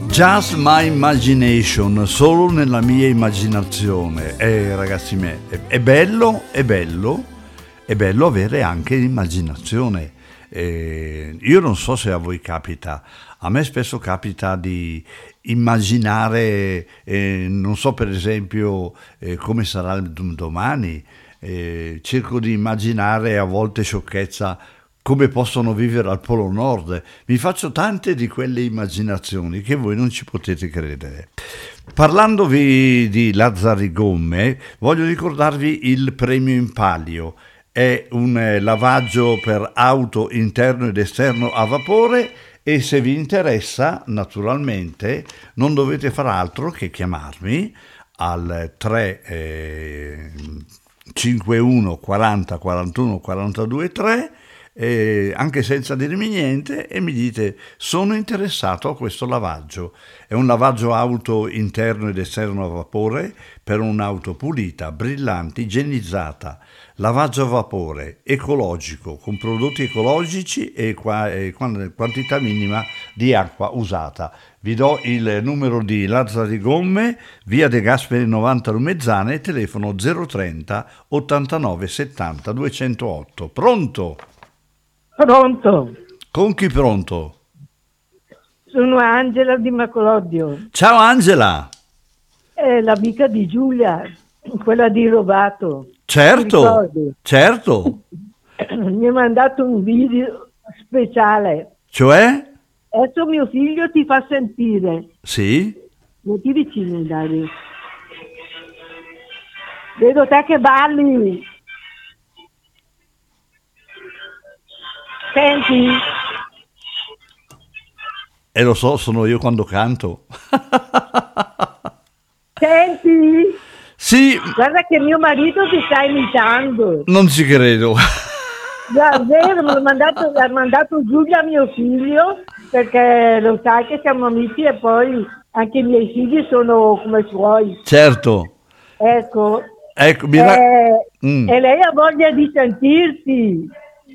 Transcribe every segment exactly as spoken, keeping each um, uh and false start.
Just my imagination, solo nella mia immaginazione. Eh, ragazzi miei, è, è bello, è bello, è bello avere anche l'immaginazione. Eh, io non so se a voi capita, a me spesso capita di immaginare, eh, non so per esempio eh, come sarà il domani, eh, cerco di immaginare a volte sciocchezza come possono vivere al Polo Nord. Mi faccio tante di quelle immaginazioni che voi non ci potete credere. Parlandovi di Lazzarigomme, voglio ricordarvi il premio in palio. È un lavaggio per auto interno ed esterno a vapore e se vi interessa, naturalmente, non dovete far altro che chiamarmi al tre cinquantuno quaranta quarantuno quarantadue tre, Eh, anche senza dirmi niente, e mi dite: sono interessato a questo lavaggio. È un lavaggio auto interno ed esterno a vapore per un'auto pulita, brillante, igienizzata, lavaggio a vapore, ecologico, con prodotti ecologici e, qua, e quantità minima di acqua usata. Vi do il numero di Lazzarigomme, via De Gasperi novanta Lumezzane, telefono zero trenta ottantanove settanta duecentootto. Pronto? Pronto? Con chi pronto? Sono Angela di Macolodio. Ciao Angela. È l'amica di Giulia, quella di Rovato. Certo, certo. Mi ha mandato un video speciale. Cioè? Adesso mio figlio ti fa sentire. Sì? Metti vicino, Dario. Vedo te che balli. Senti? E lo so, sono io quando canto. Senti? Sì. Guarda che mio marito ti sta imitando. Non ci credo. Davvero, me l'ha mandato, l'ha mandato Giulia a mio figlio, perché lo sai che siamo amici e poi anche i miei figli sono come suoi. Certo. Ecco. Ecco, mi ra- eh, mm. E lei ha voglia di sentirti.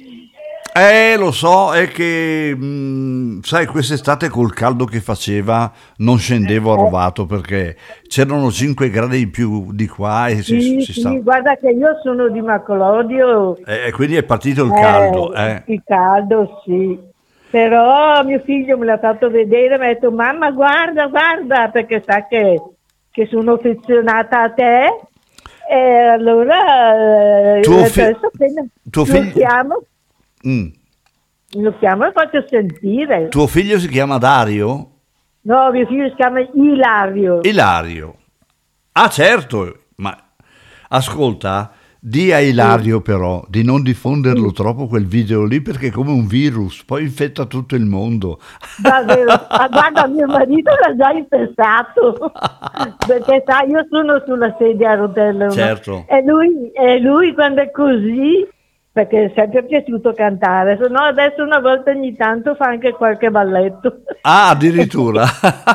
Eh, lo so, è che, mh, sai, quest'estate col caldo che faceva non scendevo a Rovato perché c'erano cinque gradi in più di qua e si, Sì, si sì, sta... guarda che io sono di Macolodio. E quindi è partito il caldo. Eh. Il caldo, sì. Però mio figlio me l'ha fatto vedere e mi ha detto: mamma, guarda, guarda, perché sa che, che sono affezionata a te. E allora tuo, fi- adesso appena tuo lo figlio... chiamo. Mm. Lo chiamo e faccio sentire. Tuo figlio si chiama Dario? No, mio figlio si chiama Ilario. Ilario. Ah, certo, ma ascolta, di a Ilario sì. Però di non diffonderlo sì. troppo quel video lì, perché è come un virus, poi infetta tutto il mondo. Davvero, ah, guarda, mio marito l'ha già infestato, perché sai, io sono sulla sedia a rotelle, certo. E lui, e lui quando è così, perché è sempre piaciuto cantare, se no adesso una volta ogni tanto fa anche qualche balletto. Ah, addirittura.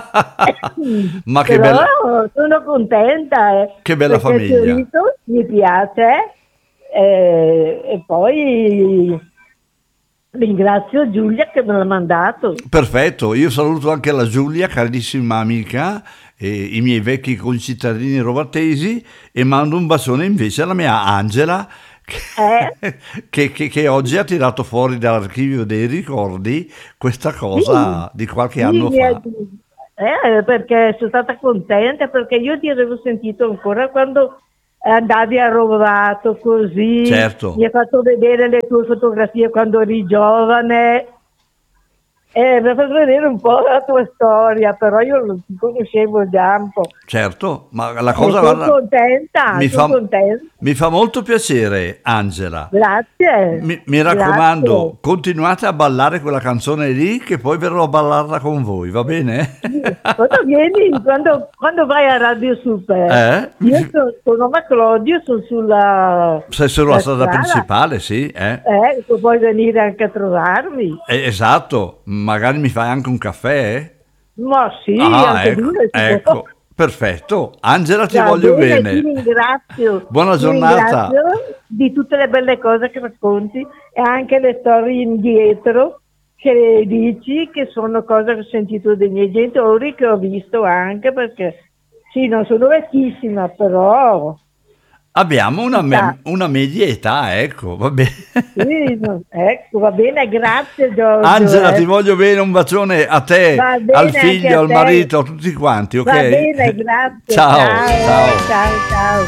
Ma che Però bella, sono contenta, eh, che bella famiglia. Fiorito mi piace, eh, e poi ringrazio Giulia che me l'ha mandato. Perfetto, io saluto anche la Giulia, carissima amica, e i miei vecchi concittadini rovatesi, e mando un bacione invece alla mia Angela, Eh? che, che, che oggi ha tirato fuori dall'archivio dei ricordi questa cosa sì, di qualche sì, anno fa. Eh, perché sono stata contenta, perché io ti avevo sentito ancora quando andavi a Rovato così, certo. Mi hai fatto vedere le tue fotografie quando eri giovane. Eh, mi ha fatto vedere un po' la tua storia, però io lo conoscevo già un po'. Certo, ma la cosa... Sono guarda, contenta, mi, sono fa, contenta. mi fa molto piacere, Angela. Grazie. Mi, mi raccomando, grazie. Continuate a ballare quella canzone lì, che poi verrò a ballarla con voi, va bene? Quando vieni, quando, quando vai a Radio Super, eh? io sono, sono a Maclodio, sono sulla... Sei sulla strada, strada principale, sì. Eh? Eh, puoi venire anche a trovarmi. Eh, esatto, magari mi fai anche un caffè? Eh? Ma sì, ah, anche ecco, lui. ecco. Perfetto, Angela, ti Va voglio bene, bene. Ti ringrazio. Buona ti giornata. Ringrazio di tutte le belle cose che racconti e anche le storie indietro, che dici che sono cose che ho sentito dai miei genitori, che ho visto anche, perché sì, non sono vecchissima, però abbiamo una, me- una media età, ecco, va bene. sì, no, ecco, va bene, grazie Giorgio. Angela, eh. ti voglio bene, un bacione a te, Va bene al anche figlio, a al te. marito, a tutti quanti, ok? Va bene, grazie. Ciao, ciao, ciao. ciao. ciao.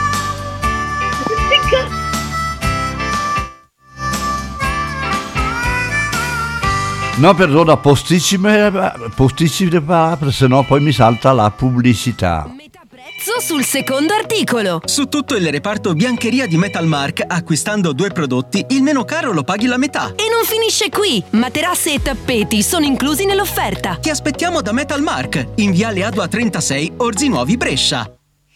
No, perdona, posticipare, posticipare, se no poi mi salta la pubblicità. Metà prezzo sul secondo articolo. Su tutto il reparto biancheria di Metalmark, acquistando due prodotti, il meno caro lo paghi la metà. E non finisce qui. Materasse e tappeti sono inclusi nell'offerta. Ti aspettiamo da Metalmark, in viale Adua trentasei, Orzi Nuovi, Brescia.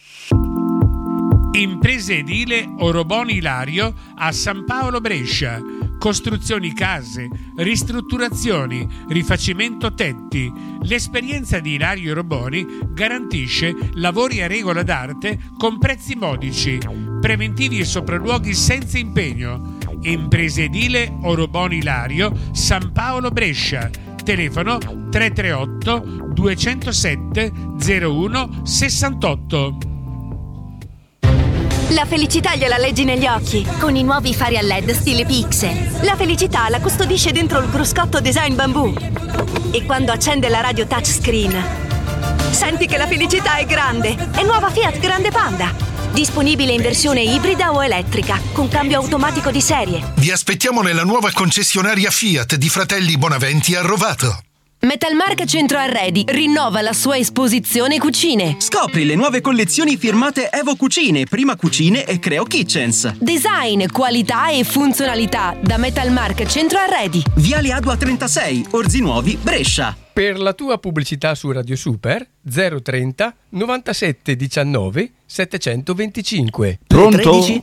Imprese edile Oroboni Ilario a San Paolo Brescia. Costruzioni case, ristrutturazioni, rifacimento tetti. L'esperienza di Ilario Oroboni garantisce lavori a regola d'arte con prezzi modici, preventivi e sopralluoghi senza impegno. Imprese edile Oroboni Ilario, San Paolo Brescia. Telefono tre tre otto due zero sette zero uno sessantotto. La felicità gliela leggi negli occhi con i nuovi fari a led stile Pixel. La felicità la custodisce dentro il cruscotto design bambù. E quando accende la radio touchscreen, senti che la felicità è grande. È nuova Fiat Grande Panda. Disponibile in versione ibrida o elettrica, con cambio automatico di serie. Vi aspettiamo nella nuova concessionaria Fiat di Fratelli Bonaventi a Rovato. Metalmark Centro Arredi rinnova la sua esposizione cucine. Scopri le nuove collezioni firmate Evo Cucine, Prima Cucine e Creo Kitchens. Design, qualità e funzionalità da Metalmark Centro Arredi. Viale Adua trentasei, Orzi Nuovi, Brescia. Per la tua pubblicità su Radio Super zero trenta novantasette diciannove settecentoventicinque. Pronto?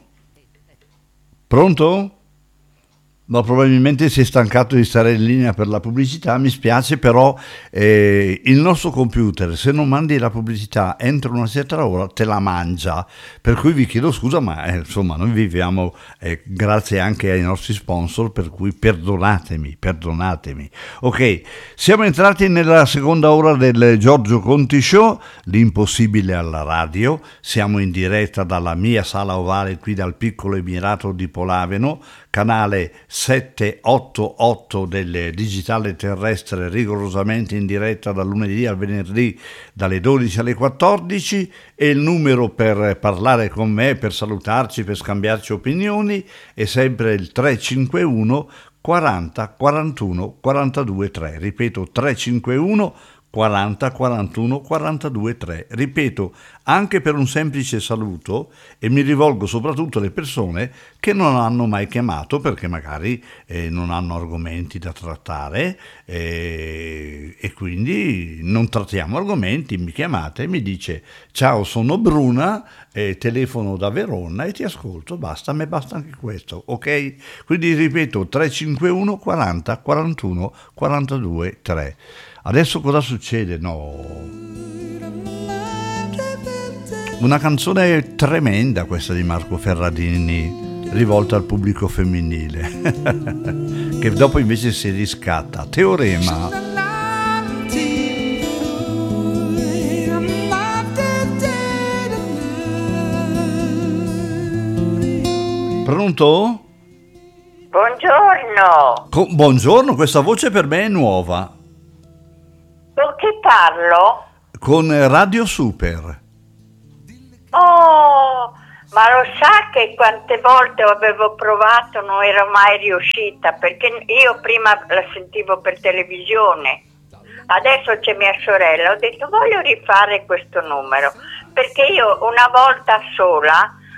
Pronto? No, probabilmente si è stancato di stare in linea per la pubblicità, mi spiace, però eh, il nostro computer, se non mandi la pubblicità entro una certa ora, te la mangia, per cui vi chiedo scusa, ma eh, insomma noi viviamo eh, grazie anche ai nostri sponsor, per cui perdonatemi, perdonatemi. Ok, siamo entrati nella seconda ora del Giorgio Conti Show, l'impossibile alla radio, siamo in diretta dalla mia sala ovale qui dal piccolo Emirato di Polaveno, canale settecentottantotto del digitale terrestre, rigorosamente in diretta dal lunedì al venerdì dalle dodici alle quattordici, e il numero per parlare con me, per salutarci, per scambiarci opinioni è sempre il tre cinque uno quaranta quarantuno quarantadue tre, ripeto tre cinque uno quaranta quarantuno quarantadue tre, ripeto, anche per un semplice saluto, e mi rivolgo soprattutto alle persone che non hanno mai chiamato perché magari eh, non hanno argomenti da trattare eh, e quindi non trattiamo argomenti. Mi chiamate e mi dice ciao, sono Bruna, eh, telefono da Verona e ti ascolto, basta, a me basta anche questo, ok? Quindi ripeto tre cinque uno quaranta quarantuno quarantadue tre. Adesso cosa succede? No, una canzone tremenda questa di Marco Ferradini, rivolta al pubblico femminile, che dopo invece si riscatta. Teorema. Pronto? Buongiorno. Co- buongiorno, questa voce per me è nuova. Con chi parlo? Con Radio Super. Oh, ma lo sa che quante volte avevo provato, non ero mai riuscita, perché io prima la sentivo per televisione, adesso c'è mia sorella, ho detto voglio rifare questo numero, perché io una volta sola